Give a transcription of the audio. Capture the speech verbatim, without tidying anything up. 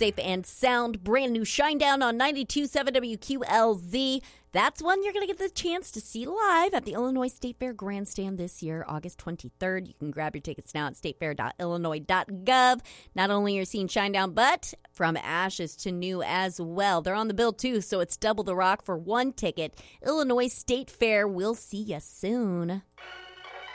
safe and sound. Brand new Shinedown on ninety-two point seven W Q L Z. That's one you're going to get the chance to see live at the Illinois State Fair Grandstand this year, August twenty-third. You can grab your tickets now at state fair dot illinois dot gov. Not only are you seeing Shinedown, but from ashes to new as well. They're on the bill, too, so it's double the rock for one ticket. Illinois State Fair. We'll see you soon.